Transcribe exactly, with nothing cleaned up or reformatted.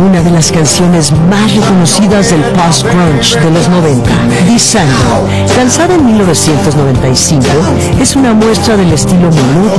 una de las canciones más reconocidas del post-grunge de los noventa. Descending, lanzada en mil novecientos noventa y cinco, es una muestra del estilo melódico